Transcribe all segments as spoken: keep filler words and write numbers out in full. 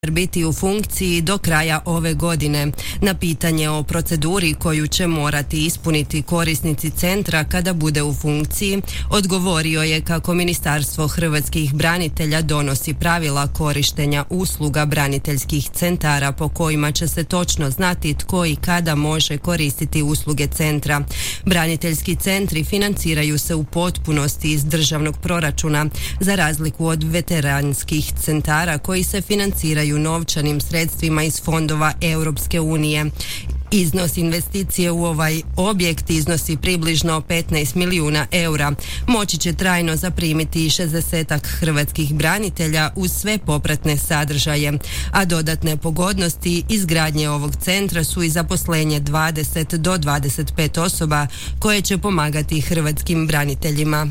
biti u funkciji do kraja ove godine. Na pitanje o proceduri koju će morati ispuniti korisnici centra kada bude u funkciji, odgovorio je kako Ministarstvo hrvatskih branitelja donosi pravila korištenja usluga braniteljskih centara po kojima će se točno znati tko i kada može koristiti usluge centra. Braniteljski centri financiraju se u potpunosti iz državnog proračuna, za razliku od veteranskih centara koji se financiraju novčanim sredstvima iz fondova Europske unije. Iznos investicije u ovaj objekt iznosi približno petnaest milijuna eura. Moći će trajno zaprimiti šezdesetak hrvatskih branitelja uz sve popratne sadržaje, a dodatne pogodnosti izgradnje ovog centra su i zaposlenje dvadeset do dvadeset pet osoba koje će pomagati hrvatskim braniteljima.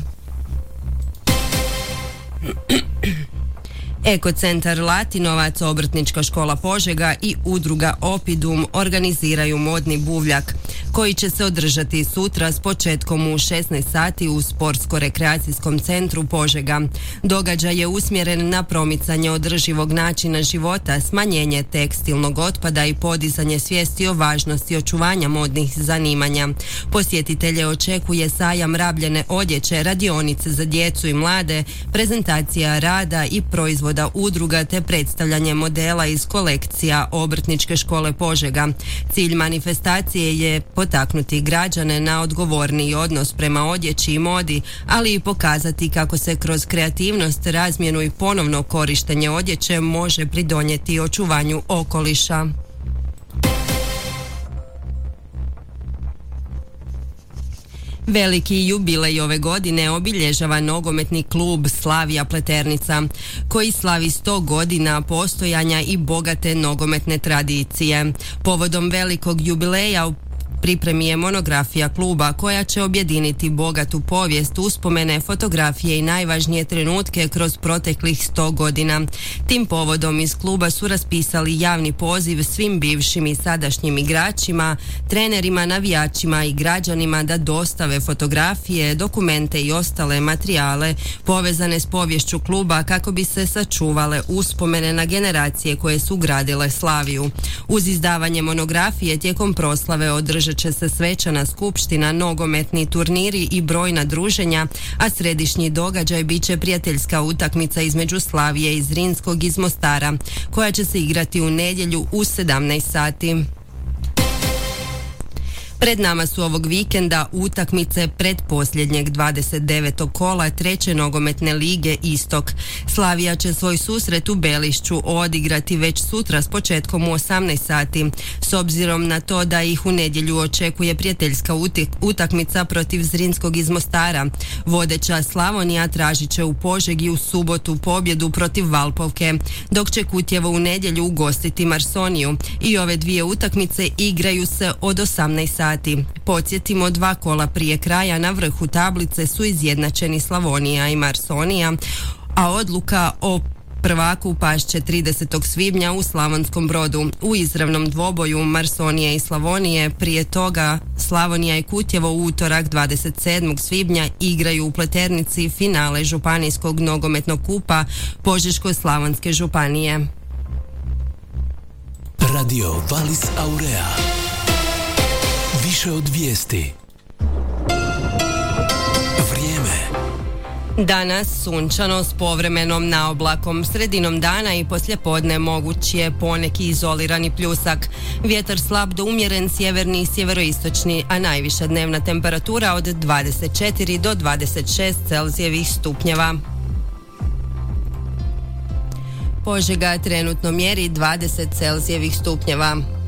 Ekocentar Latinovac, Obrtnička škola Požega i udruga Opidum organiziraju modni buvljak koji će se održati sutra s početkom u šesnaest sati u Sportsko-rekreacijskom centru Požega. Događaj je usmjeren na promicanje održivog načina života, smanjenje tekstilnog otpada i podizanje svijesti o važnosti očuvanja modnih zanimanja. Posjetitelje očekuje sajam rabljene odjeće, radionice za djecu i mlade, prezentacija rada i proizvoda udruga te predstavljanje modela iz kolekcija Obrtničke škole Požega. Cilj manifestacije je potaknuti građane na odgovorniji odnos prema odjeći i modi, ali i pokazati kako se kroz kreativnost, razmjenu i ponovno korištenje odjeće može pridonijeti očuvanju okoliša. Veliki jubilej ove godine obilježava nogometni klub Slavija Pleternica, koji slavi sto godina postojanja i bogate nogometne tradicije. Povodom velikog jubileja u pripremi je monografija kluba koja će objediniti bogatu povijest, uspomene, fotografije i najvažnije trenutke kroz proteklih sto godina. Tim povodom iz kluba su raspisali javni poziv svim bivšim i sadašnjim igračima, trenerima, navijačima i građanima da dostave fotografije, dokumente i ostale materijale povezane s poviješću kluba kako bi se sačuvale uspomene na generacije koje su gradile Slaviju. Uz izdavanje monografije tijekom proslave održat će se svečana skupština, nogometni turniri i brojna druženja, a središnji događaj bit će prijateljska utakmica između Slavije i Zrinskog iz Mostara, koja će se igrati u nedjelju u sedamnaest sati. Pred nama su ovog vikenda utakmice predposljednjeg dvadeset devetog kola treće nogometne lige Istok. Slavija će svoj susret u Belišću odigrati već sutra s početkom u osamnaest sati. S obzirom na to da ih u nedjelju očekuje prijateljska utakmica protiv Zrinskog iz Mostara, vodeća Slavonija tražit će u Požegi u subotu pobjedu protiv Valpovke, dok će Kutjevo u nedjelju ugostiti Marsoniju i ove dvije utakmice igraju se od osamnaest sati. Podsjetimo, dva kola prije kraja na vrhu tablice su izjednačeni Slavonija i Marsonija, a odluka o prvaku pašće tridesetog svibnja u Slavonskom Brodu. U izravnom dvoboju Marsonije i Slavonije, prije toga Slavonija i Kutjevo u utorak dvadeset sedmog svibnja igraju u Pleternici finale Županijskog nogometnog kupa Požeško-slavonske županije. Radio Valis Aurea. Više od vijesti. Vrijeme. Danas sunčano s povremenom naoblakom. Sredinom dana i poslijepodne moguć je poneki izolirani pljusak. Vjetar slab do umjeren sjeverni i sjeveroistočni, a najviša dnevna temperatura od dvadeset četiri do dvadeset šest Celzijevih stupnjeva. Požega trenutno mjeri dvadeset Celzijevih stupnjeva.